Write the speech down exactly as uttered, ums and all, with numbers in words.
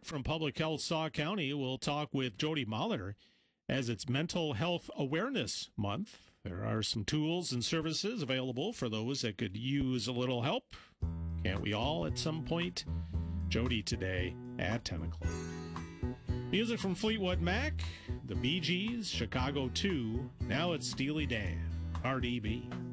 back from Public Health Sauk County, we'll talk with Jody Molitor as it's Mental Health Awareness Month. There are some tools and services available for those that could use a little help. Can't we all at some point? Jody today at ten o'clock. Music from Fleetwood Mac, the Bee Gees, Chicago two. Now it's Steely Dan, R D B.